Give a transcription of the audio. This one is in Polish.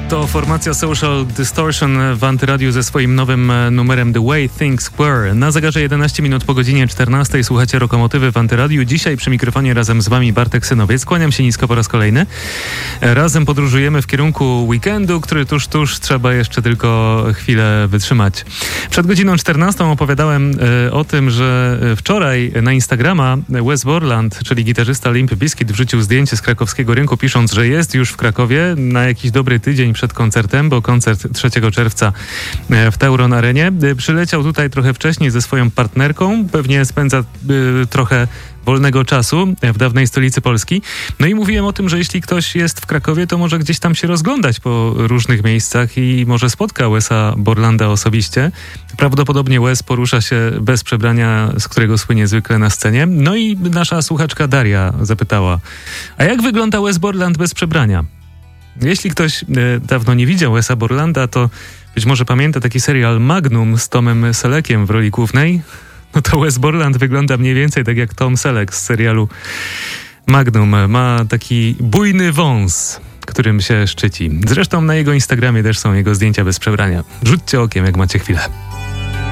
To formacja Social Distortion w Antyradiu ze swoim nowym numerem The Way Things Were. Na zegarze 11 minut po godzinie 14 słuchacie Lokomotywy w Antyradiu. Dzisiaj przy mikrofonie razem z wami Bartek Synowiec. Kłaniam się nisko po raz kolejny. Razem podróżujemy w kierunku weekendu, który tuż trzeba jeszcze tylko chwilę wytrzymać. Przed godziną 14 opowiadałem o tym, że wczoraj na Instagrama Wes Borland, czyli gitarzysta Limp Bizkit, wrzucił zdjęcie z krakowskiego rynku, pisząc, że jest już w Krakowie na jakiś dobry tydzień przed koncertem, bo koncert 3 czerwca w Tauron Arenie. Przyleciał tutaj trochę wcześniej ze swoją partnerką, pewnie spędza trochę wolnego czasu w dawnej stolicy Polski. No i mówiłem o tym, że jeśli ktoś jest w Krakowie, to może gdzieś tam się rozglądać po różnych miejscach i może spotka Wesa Borlanda osobiście. Prawdopodobnie Wes porusza się bez przebrania, z którego słynie zwykle na scenie. No i nasza słuchaczka Daria zapytała, a jak wygląda Wes Borland bez przebrania? Jeśli ktoś dawno nie widział Wesa Borlanda, to być może pamięta taki serial Magnum z Tomem Selekiem w roli głównej. No to Wes Borland wygląda mniej więcej tak jak Tom Selleck z serialu Magnum. Ma taki bujny wąs, którym się szczyci. Zresztą na jego Instagramie też są jego zdjęcia bez przebrania. Rzućcie okiem, jak macie chwilę.